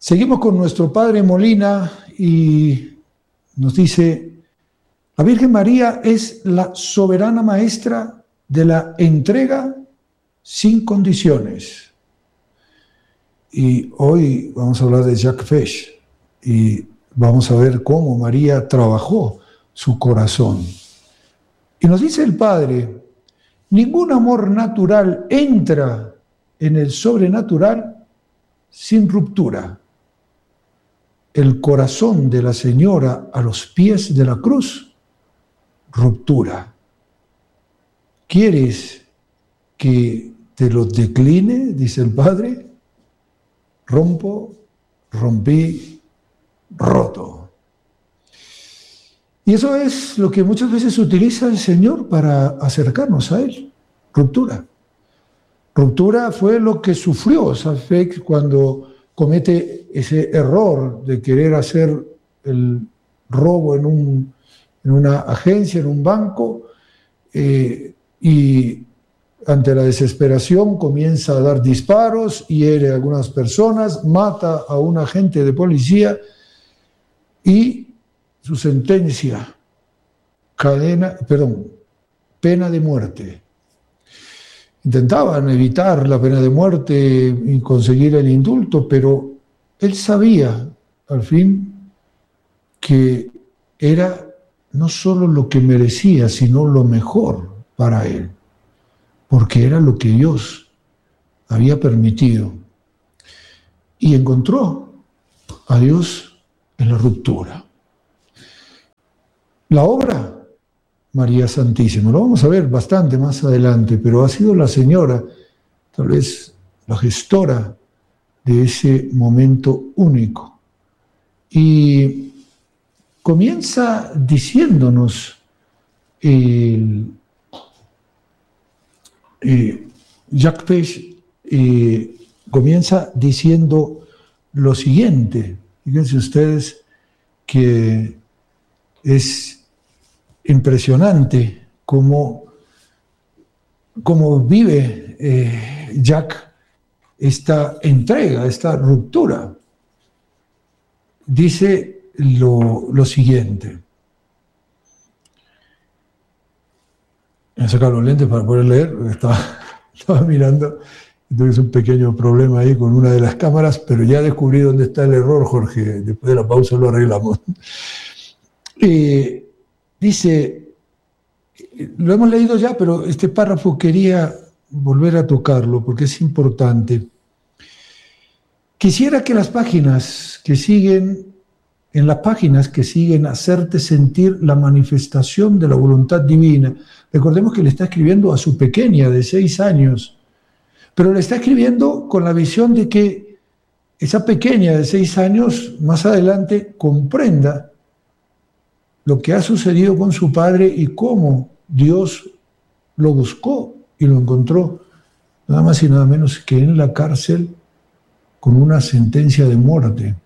Seguimos con nuestro padre Molina y nos dice: la Virgen María es la soberana maestra de la entrega sin condiciones. Y hoy vamos a hablar de Jacques Fesch y vamos a ver cómo María trabajó su corazón. Y nos dice el Padre: ningún amor natural entra en el sobrenatural sin ruptura. El corazón de la Señora a los pies de la cruz, ruptura. ¿Quieres que te lo decline? Dice el Padre. Rompí, roto. Y eso es lo que muchas veces utiliza el Señor para acercarnos a Él. Ruptura. Ruptura fue lo que sufrió Safek cuando comete ese error de querer hacer el robo en una agencia, en un banco, y ante la desesperación comienza a dar disparos, hiere a algunas personas, mata a un agente de policía y su sentencia, pena de muerte. Intentaban evitar la pena de muerte y conseguir el indulto, pero él sabía al fin que era no solo lo que merecía, sino lo mejor para él, porque era lo que Dios había permitido. Y encontró a Dios en la ruptura. La obra, María Santísima, lo vamos a ver bastante más adelante, pero ha sido la Señora, tal vez la gestora de ese momento único. Y comienza diciéndonos Jacques Fesch comienza diciendo lo siguiente. Fíjense ustedes que es impresionante cómo vive Jacques esta entrega, esta ruptura. Dice lo siguiente. Voy a sacar los lentes para poder leer. Estaba mirando. Tuve un pequeño problema ahí con una de las cámaras, pero ya descubrí dónde está el error, Jorge. Después de la pausa lo arreglamos. Dice, lo hemos leído ya, pero este párrafo quería volver a tocarlo porque es importante. Quisiera que en las páginas que siguen, hacerte sentir la manifestación de la voluntad divina. Recordemos que le está escribiendo a su pequeña de 6 años, pero le está escribiendo con la visión de que esa pequeña de 6 años más adelante comprenda lo que ha sucedido con su padre y cómo Dios lo buscó y lo encontró, nada más y nada menos que en la cárcel con una sentencia de muerte.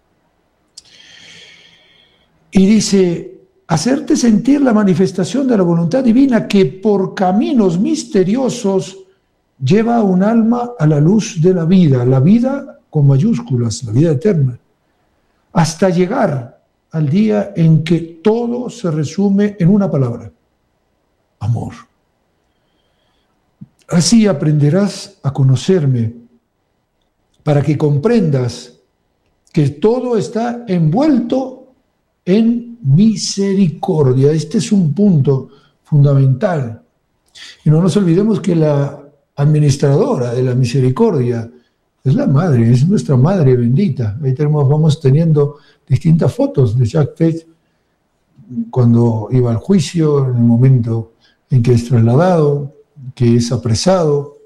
Y dice, hacerte sentir la manifestación de la voluntad divina que por caminos misteriosos lleva a un alma a la luz de la vida con mayúsculas, la vida eterna, hasta llegar al día en que todo se resume en una palabra: amor. Así aprenderás a conocerme, para que comprendas que todo está envuelto en misericordia. Este es un punto fundamental. Y no nos olvidemos que la administradora de la misericordia es la madre, es nuestra madre bendita. Ahí vamos teniendo distintas fotos de Jacques Fesch cuando iba al juicio, en el momento en que es trasladado, que es apresado.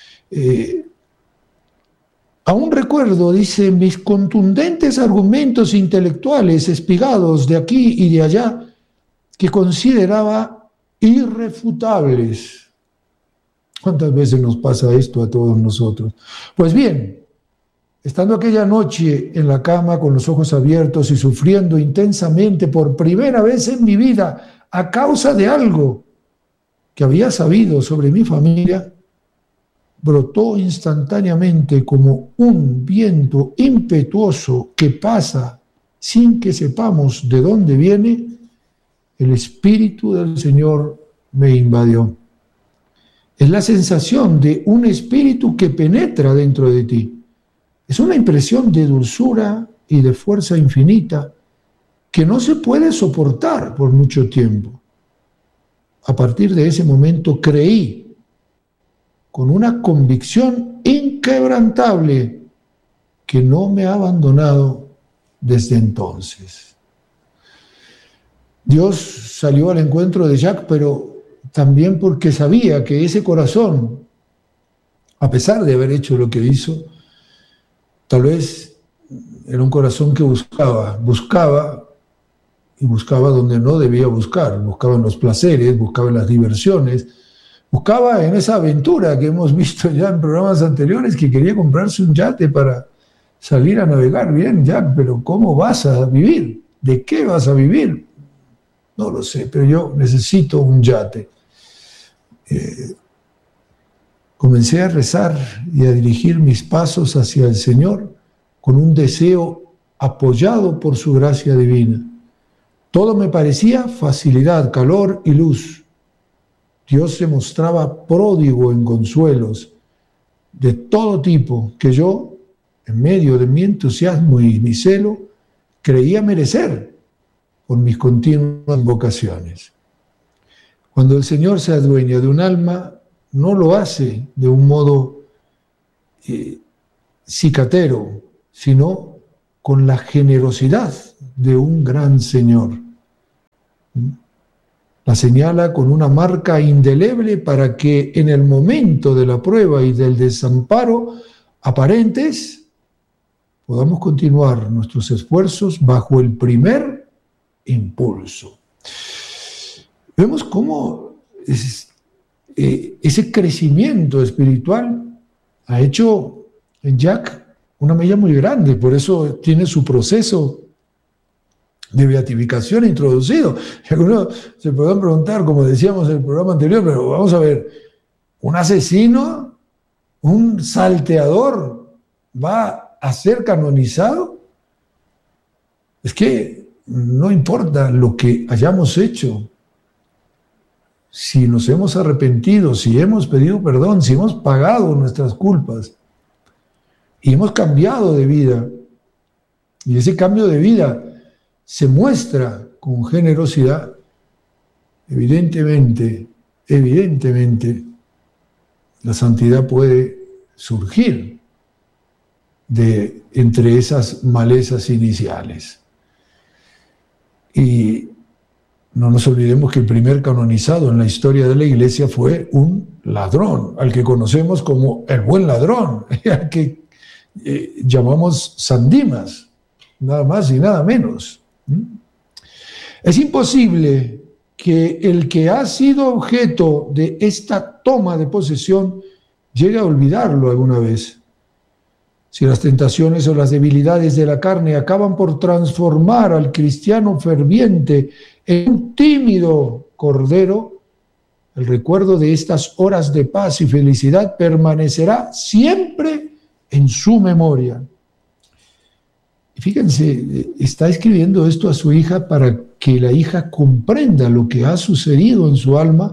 Aún recuerdo, dice, mis contundentes argumentos intelectuales espigados de aquí y de allá que consideraba irrefutables. ¿Cuántas veces nos pasa esto a todos nosotros? Pues bien, estando aquella noche en la cama con los ojos abiertos y sufriendo intensamente por primera vez en mi vida a causa de algo que había sabido sobre mi familia, brotó instantáneamente como un viento impetuoso que pasa sin que sepamos de dónde viene, el Espíritu del Señor me invadió. Es la sensación de un espíritu que penetra dentro de ti. Es una impresión de dulzura y de fuerza infinita que no se puede soportar por mucho tiempo. A partir de ese momento creí con una convicción inquebrantable que no me ha abandonado desde entonces. Dios salió al encuentro de Jacques, pero también porque sabía que ese corazón, a pesar de haber hecho lo que hizo, tal vez era un corazón que buscaba donde no debía buscar, buscaba en los placeres, buscaba en las diversiones, buscaba en esa aventura que hemos visto ya en programas anteriores, que quería comprarse un yate para salir a navegar. Bien, Jack, pero ¿cómo vas a vivir? ¿De qué vas a vivir? No lo sé, pero yo necesito un yate. Comencé a rezar y a dirigir mis pasos hacia el Señor con un deseo apoyado por su gracia divina. Todo me parecía facilidad, calor y luz. Dios se mostraba pródigo en consuelos de todo tipo que yo, en medio de mi entusiasmo y mi celo, creía merecer por mis continuas invocaciones. Cuando el Señor se adueña de un alma, no lo hace de un modo cicatero, sino con la generosidad de un gran Señor. La señala con una marca indeleble para que en el momento de la prueba y del desamparo aparentes podamos continuar nuestros esfuerzos bajo el primer impulso. Vemos cómo ese crecimiento espiritual ha hecho en Jacques una mella muy grande, por eso tiene su proceso de beatificación introducido. Y algunos se podrán preguntar, como decíamos en el programa anterior, pero vamos a ver, ¿un asesino, un salteador va a ser canonizado? Es que no importa lo que hayamos hecho, si nos hemos arrepentido, si hemos pedido perdón, si hemos pagado nuestras culpas y hemos cambiado de vida, y ese cambio de vida se muestra con generosidad, evidentemente, la santidad puede surgir de entre esas malezas iniciales. Y no nos olvidemos que el primer canonizado en la historia de la Iglesia fue un ladrón, al que conocemos como el buen ladrón, al que llamamos San Dimas, nada más y nada menos. Es imposible que el que ha sido objeto de esta toma de posesión llegue a olvidarlo alguna vez. Si las tentaciones o las debilidades de la carne acaban por transformar al cristiano ferviente en un tímido cordero, el recuerdo de estas horas de paz y felicidad permanecerá siempre en su memoria. Fíjense, está escribiendo esto a su hija para que la hija comprenda lo que ha sucedido en su alma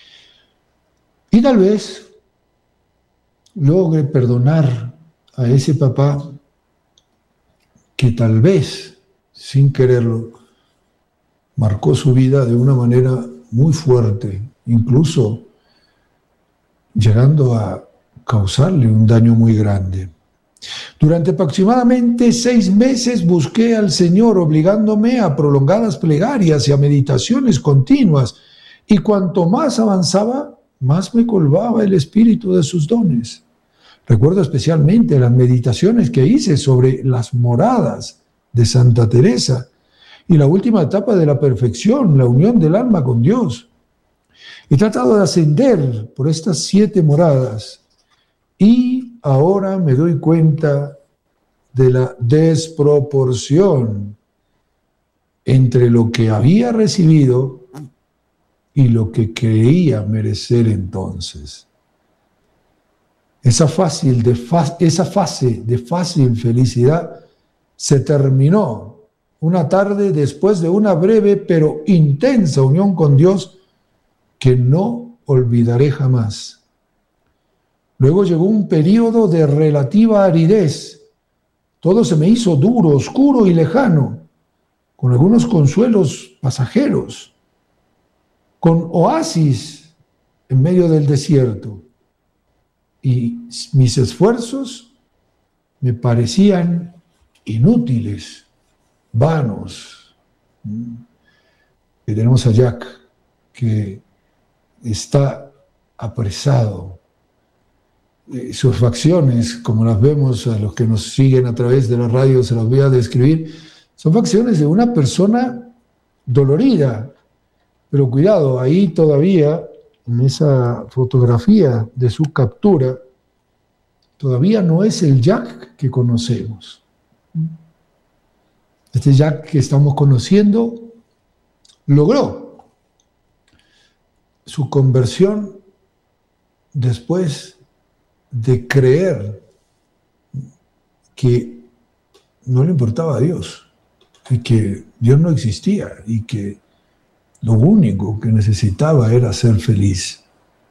y tal vez logre perdonar a ese papá que tal vez, sin quererlo, marcó su vida de una manera muy fuerte, incluso llegando a causarle un daño muy grande. Durante aproximadamente 6 meses busqué al Señor, obligándome a prolongadas plegarias y a meditaciones continuas, y cuanto más avanzaba, más me colmaba el espíritu de sus dones. Recuerdo especialmente las meditaciones que hice sobre las moradas de Santa Teresa y la última etapa de la perfección, la unión del alma con Dios. He tratado de ascender por estas 7 moradas y ahora me doy cuenta de la desproporción entre lo que había recibido y lo que creía merecer entonces. esa fase de fácil felicidad se terminó una tarde después de una breve pero intensa unión con Dios que no olvidaré jamás. Luego llegó un periodo de relativa aridez. Todo se me hizo duro, oscuro y lejano, con algunos consuelos pasajeros, con oasis en medio del desierto. Y mis esfuerzos me parecían inútiles, vanos. Y tenemos a Jack, que está apresado. Sus facciones, como las vemos a los que nos siguen a través de la radio, se las voy a describir, son facciones de una persona dolorida. Pero cuidado, ahí todavía, en esa fotografía de su captura, todavía no es el Jack que conocemos. Este Jack que estamos conociendo logró su conversión después de creer que no le importaba a Dios y que Dios no existía y que lo único que necesitaba era ser feliz.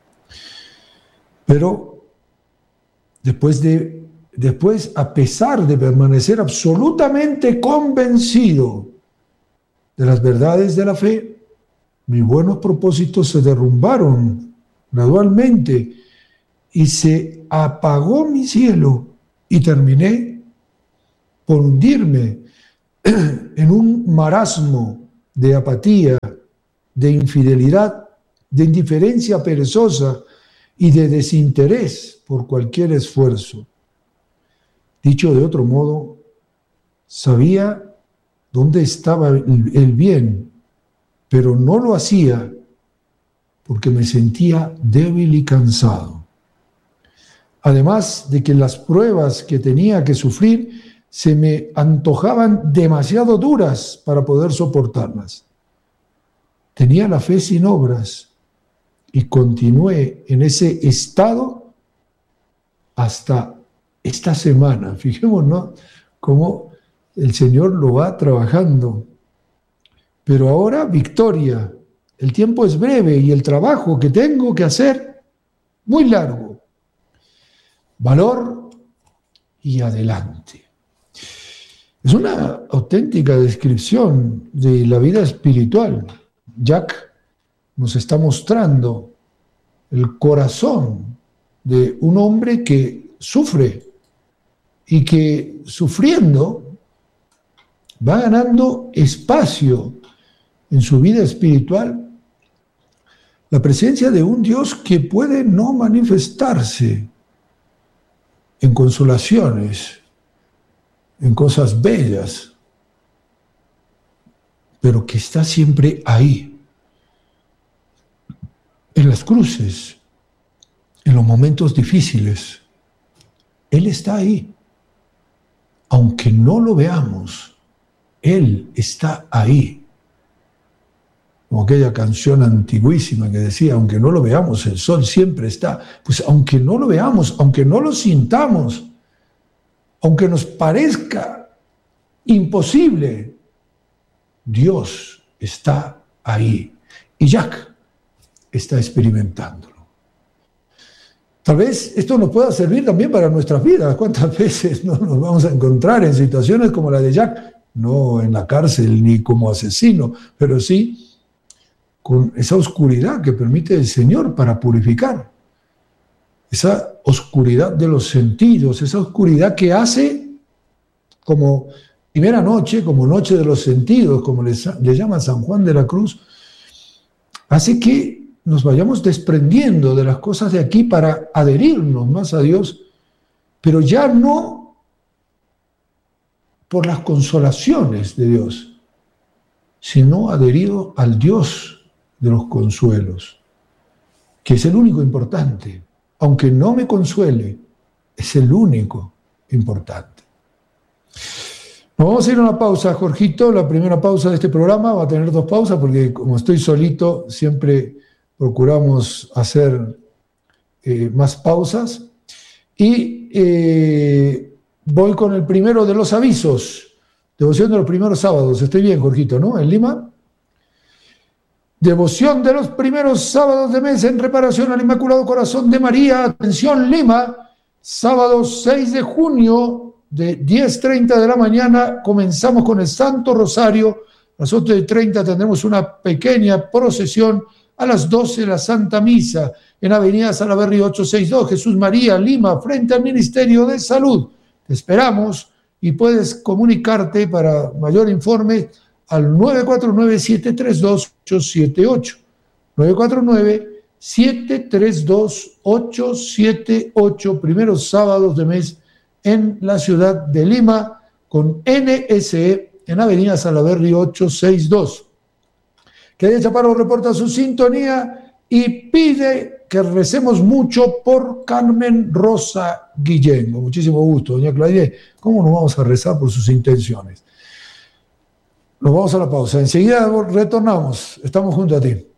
Pero después, a pesar de permanecer absolutamente convencido de las verdades de la fe, mis buenos propósitos se derrumbaron gradualmente y se apagó mi cielo y terminé por hundirme en un marasmo de apatía, de infidelidad, de indiferencia perezosa y de desinterés por cualquier esfuerzo. Dicho de otro modo, sabía dónde estaba el bien, pero no lo hacía porque me sentía débil y cansado. Además de que las pruebas que tenía que sufrir se me antojaban demasiado duras para poder soportarlas. Tenía la fe sin obras y continué en ese estado hasta esta semana. Fijémonos cómo el Señor lo va trabajando. Pero ahora victoria. El tiempo es breve y el trabajo que tengo que hacer muy largo. Valor y adelante. Es una auténtica descripción de la vida espiritual. Jack nos está mostrando el corazón de un hombre que sufre y que sufriendo va ganando espacio en su vida espiritual. La presencia de un Dios que puede no manifestarse en consolaciones, en cosas bellas, pero que está siempre ahí, en las cruces, en los momentos difíciles. Él está ahí. Aunque no lo veamos, Él está ahí. Como aquella canción antiguísima que decía, aunque no lo veamos, el sol siempre está. Pues aunque no lo veamos, aunque no lo sintamos, aunque nos parezca imposible, Dios está ahí. Y Jack está experimentándolo. Tal vez esto nos pueda servir también para nuestras vidas. ¿Cuántas veces no nos vamos a encontrar en situaciones como la de Jack? No en la cárcel ni como asesino, pero sí con esa oscuridad que permite el Señor para purificar. Esa oscuridad de los sentidos, esa oscuridad que hace como primera noche, como noche de los sentidos, como le llama San Juan de la Cruz, hace que nos vayamos desprendiendo de las cosas de aquí para adherirnos más a Dios, pero ya no por las consolaciones de Dios, sino adherido al Dios de los consuelos, que es el único importante. Aunque no me consuele, es el único importante. Nos vamos a ir a una pausa, Jorgito, la primera pausa de este programa. Va a tener 2 pausas porque como estoy solito, siempre procuramos hacer más pausas. Y voy con el primero de los avisos. Devoción de los primeros sábados. Estoy bien, Jorgito, ¿no? En Lima. Devoción de los primeros sábados de mes en reparación al Inmaculado Corazón de María. Atención, Lima. Sábado 6 de junio de 10:30 de la mañana. Comenzamos con el Santo Rosario. A las 8:30 tendremos una pequeña procesión. A las 12 la Santa Misa en Avenida Salaverry 862, Jesús María, Lima, frente al Ministerio de Salud. Te esperamos y puedes comunicarte para mayor informe al 949-732-878. 949-732-878, primeros sábados de mes en la ciudad de Lima, con NSE en Avenida Salaverry 862. Kedia Chaparro reporta su sintonía y pide que recemos mucho por Carmen Rosa Guillén. Con muchísimo gusto, doña Claudia. ¿Cómo nos vamos a rezar por sus intenciones? Nos vamos a la pausa. Enseguida retornamos. Estamos junto a ti.